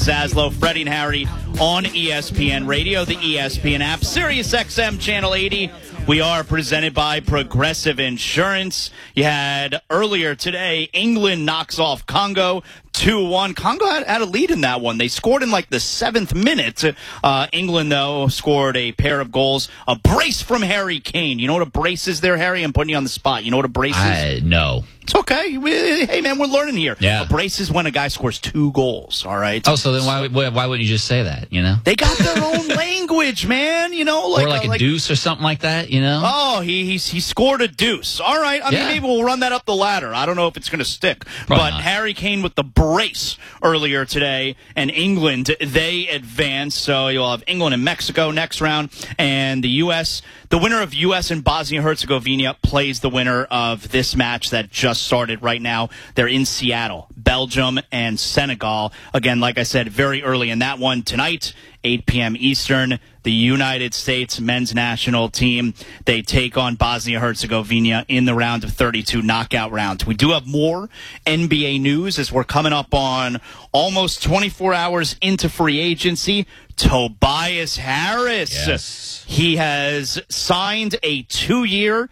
Zaslow, Freddie and Harry on ESPN Radio, the ESPN app, Sirius XM Channel 80. We are presented by Progressive Insurance. You had earlier today, England knocks off Congo 2-1. Congo had a lead in that one. They scored in like the 7th minute. England, though, scored a pair of goals. A brace from Harry Kane. You know what a brace is there, Harry? I'm putting you on the spot. You know what a brace is? No. It's okay. Hey, man, we're learning here. Yeah. A brace is when a guy scores 2 goals, all right? Oh, so then why wouldn't you just say that, you know? They got their own language, man. You know, or like a deuce or something like that, you know? Oh, he scored a deuce. All right. I mean, maybe we'll run that up the ladder. I don't know if it's going to stick. Probably but not. Harry Kane with the brace earlier today, and England, they advance. So you'll have England and Mexico next round, and the U.S., the winner of U.S. and Bosnia-Herzegovina plays the winner of this match that just started right now. They're in Seattle, Belgium and Senegal. Again, like I said, very early in that one tonight, 8 p.m. Eastern. The United States men's national team, they take on Bosnia-Herzegovina in the round of 32 knockout rounds. We do have more NBA news as we're coming up on almost 24 hours into free agency. Tobias Harris. Yes. He has signed a 2-year,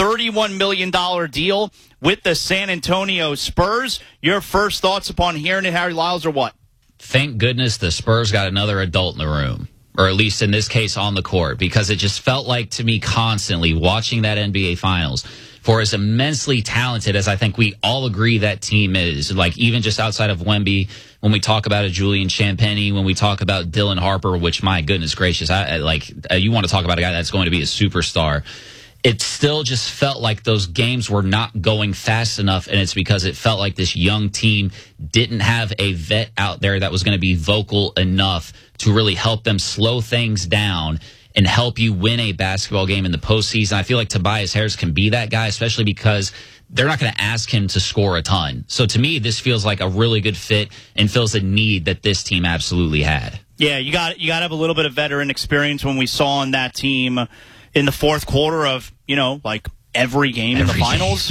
$31 million deal with the San Antonio Spurs. Your first thoughts upon hearing it, Harry Lyles, or what? Thank goodness the Spurs got another adult in the room, or at least in this case on the court, because it just felt like to me constantly watching that NBA Finals, for as immensely talented as I think we all agree that team is, like even just outside of Wemby, when we talk about a Julian Champagnie, when we talk about Dylan Harper, which my goodness gracious, you want to talk about a guy that's going to be a superstar. It still just felt like those games were not going fast enough, and it's because it felt like this young team didn't have a vet out there that was going to be vocal enough to really help them slow things down and help you win a basketball game in the postseason. I feel like Tobias Harris can be that guy, especially because they're not going to ask him to score a ton. So to me, this feels like a really good fit and fills a need that this team absolutely had. Yeah, you got to have a little bit of veteran experience. When we saw on that team in the fourth quarter of, like every game in the finals,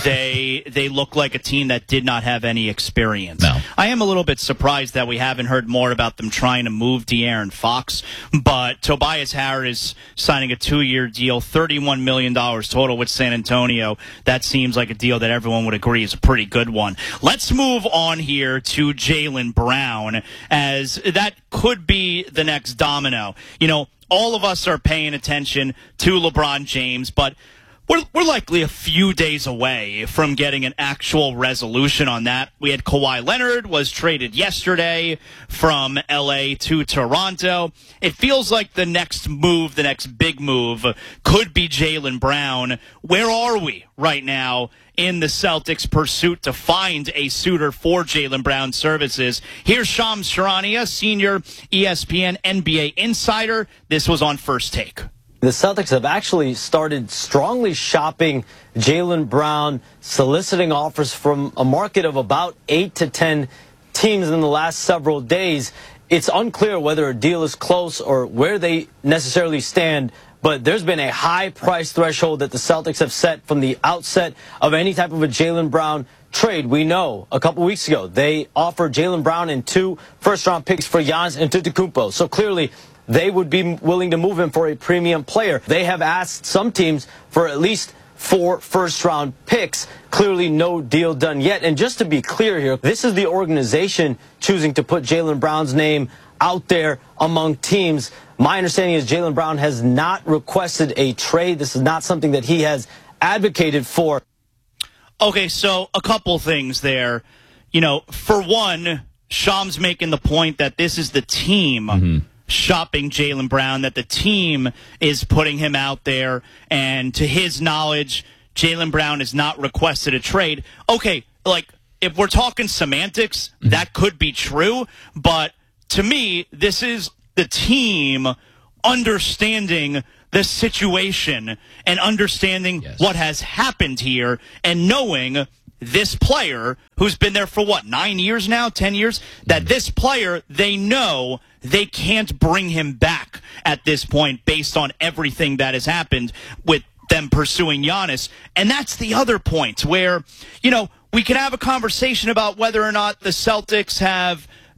they look like a team that did not have any experience. No. I am a little bit surprised that we haven't heard more about them trying to move De'Aaron Fox, but Tobias Harris signing a 2-year deal, $31 million total with San Antonio. That seems like a deal that everyone would agree is a pretty good one. Let's move on here to Jaylen Brown, as that could be the next domino. All of us are paying attention to LeBron James, but we're likely a few days away from getting an actual resolution on that. We had Kawhi Leonard was traded yesterday from L.A. to Toronto. It feels like the next move, the next big move, could be Jaylen Brown. Where are we right now in the Celtics' pursuit to find a suitor for Jaylen Brown's services? Here's Shams Charania, senior ESPN NBA insider. This was on First Take. The Celtics have actually started strongly shopping Jaylen Brown, soliciting offers from a market of about 8 to 10 teams in the last several days. It's unclear whether a deal is close or where they necessarily stand, but there's been a high price threshold that the Celtics have set from the outset of any type of a Jaylen Brown trade. We know a couple weeks ago they offered Jaylen Brown and 2 first-round picks for Giannis Antetokounmpo. So clearly they would be willing to move him for a premium player. They have asked some teams for at least 4 first-round picks. Clearly no deal done yet. And just to be clear here, this is the organization choosing to put Jaylen Brown's name out there among teams. My understanding is Jaylen Brown has not requested a trade. This is not something that he has advocated for. Okay, so a couple things there. For one, Shams making the point that this is the team shopping Jaylen Brown, that the team is putting him out there, and to his knowledge, Jaylen Brown has not requested a trade. Okay, if we're talking semantics, that could be true, but to me, this is the team understanding the situation and understanding what has happened here and knowing this player who's been there for 9 years now, 10 years, that this player, they know they can't bring him back at this point based on everything that has happened with them pursuing Giannis. And that's the other point where, we can have a conversation about whether or not the Celtics have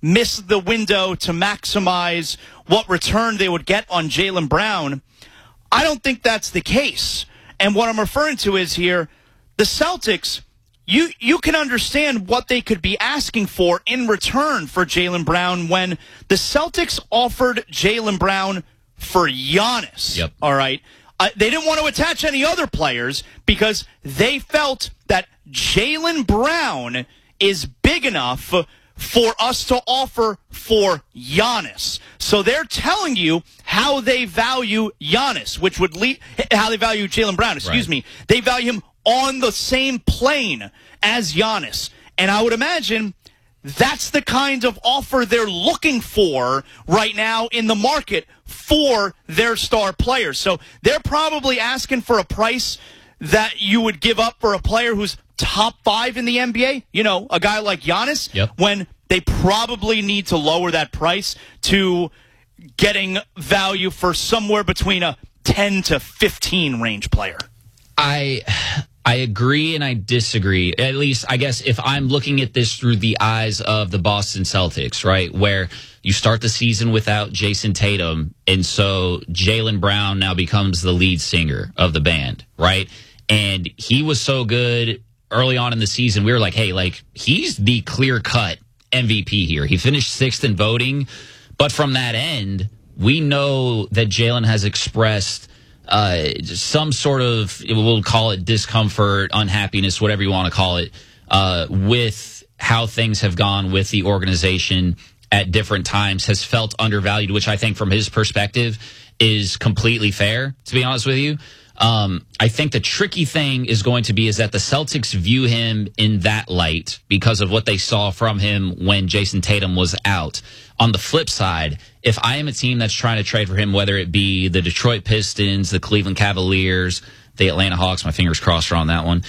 missed the window to maximize what return they would get on Jaylen Brown. I don't think that's the case. And what I'm referring to is here, the Celtics, you can understand what they could be asking for in return for Jaylen Brown when the Celtics offered Jaylen Brown for Giannis. Yep. All right. They didn't want to attach any other players because they felt that Jaylen Brown is big enough for us to offer for Giannis. So they're telling you how they value Giannis, which would lead how they value Jaylen Brown. Excuse me. They value him on the same plane as Giannis. And I would imagine that's the kind of offer they're looking for right now in the market for their star players. So they're probably asking for a price that you would give up for a player who's top 5 in the NBA, you know, a guy like Giannis, when they probably need to lower that price to getting value for somewhere between a 10 to 15 range player. I agree and I disagree. At least, I guess, if I'm looking at this through the eyes of the Boston Celtics, right, where you start the season without Jason Tatum, and so Jaylen Brown now becomes the lead singer of the band, right? And he was so good early on in the season, we were like, hey, like, he's the clear-cut MVP here. He finished 6th in voting, but from that end, we know that Jaylen has expressed some sort of, we'll call it discomfort, unhappiness, whatever you want to call it, with how things have gone with the organization at different times, has felt undervalued, which I think from his perspective is completely fair, to be honest with you. I think the tricky thing is going to be is that the Celtics view him in that light because of what they saw from him when Jason Tatum was out. On the flip side, if I am a team that's trying to trade for him, whether it be the Detroit Pistons, the Cleveland Cavaliers, the Atlanta Hawks, my fingers crossed are on that one,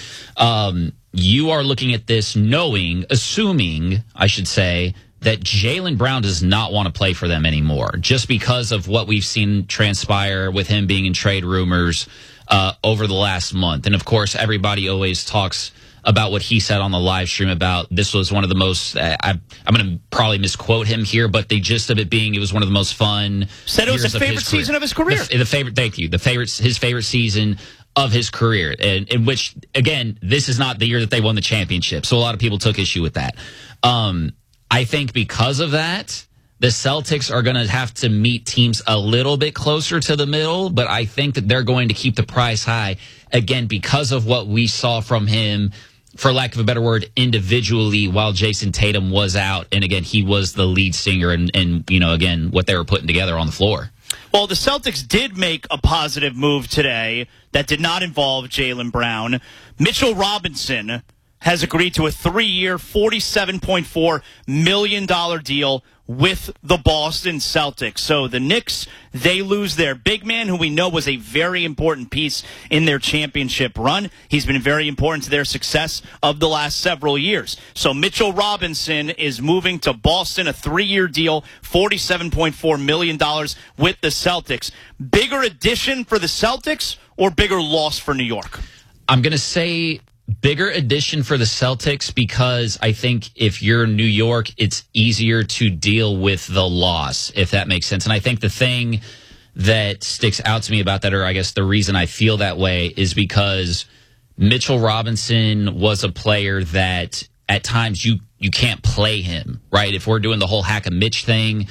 you are looking at this assuming, I should say, that Jaylen Brown does not want to play for them anymore, just because of what we've seen transpire with him being in trade rumors over the last month. And, of course, everybody always talks about what he said on the live stream about this was one of the most, I'm going to probably misquote him here, but the gist of it being it was one of the most fun. Said it was the favorite season of his career. His favorite season of his career, and in which, again, this is not the year that they won the championship. So a lot of people took issue with that. I think because of that, the Celtics are going to have to meet teams a little bit closer to the middle, but I think that they're going to keep the price high, again, because of what we saw from him, for lack of a better word, individually while Jason Tatum was out. And, again, he was the lead singer and you know, again, what they were putting together on the floor. Well, the Celtics did make a positive move today that did not involve Jaylen Brown. Mitchell Robinson has agreed to a 3-year, $47.4 million deal with the Boston Celtics. So the Knicks, they lose their big man, who we know was a very important piece in their championship run. He's been very important to their success of the last several years. So Mitchell Robinson is moving to Boston, a 3-year deal, $47.4 million with the Celtics. Bigger addition for the Celtics or bigger loss for New York? I'm going to say bigger addition for the Celtics because I think if you're New York, it's easier to deal with the loss, if that makes sense. And I think the thing that sticks out to me about that, or I guess the reason I feel that way, is because Mitchell Robinson was a player that at times you can't play him, right? If we're doing the whole hack a Mitch thing,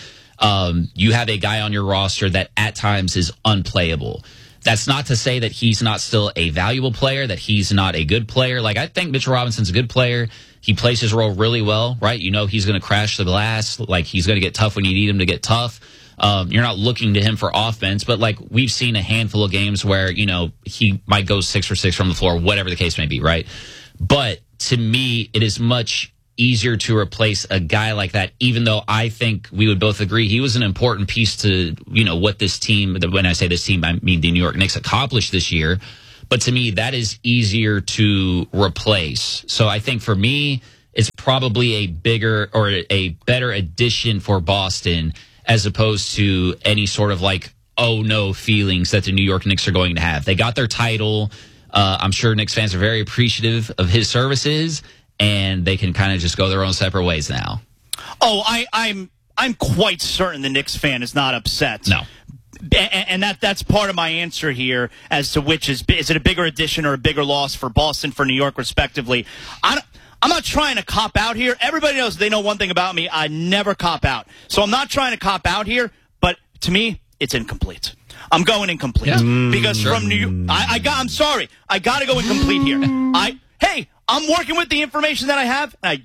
you have a guy on your roster that at times is unplayable. That's not to say that he's not still a valuable player, that he's not a good player. Like, I think Mitchell Robinson's a good player. He plays his role really well, right? You know he's going to crash the glass. Like, he's going to get tough when you need him to get tough. You're not looking to him for offense, but, like, we've seen a handful of games where, you know, he might go 6 for 6 from the floor, whatever the case may be, right? But to me, it is much easier to replace a guy like that, even though I think we would both agree he was an important piece to, you know, what this team, when I say this team, I mean the New York Knicks, accomplished this year. But to me, that is easier to replace. So I think for me, it's probably a bigger or a better addition for Boston as opposed to any sort of like, oh no feelings that the New York Knicks are going to have. They got their title. I'm sure Knicks fans are very appreciative of his services, and they can kind of just go their own separate ways now. Oh, I'm quite certain the Knicks fan is not upset. No. And that's part of my answer here as to which is it a bigger addition or a bigger loss for Boston, for New York, respectively. I'm not trying to cop out here. Everybody knows, they know one thing about me. I never cop out. So I'm not trying to cop out here, but to me, it's incomplete. I'm going incomplete. Yeah. Because from New York, I'm sorry. I got to go incomplete here. I'm working with the information that I have, and I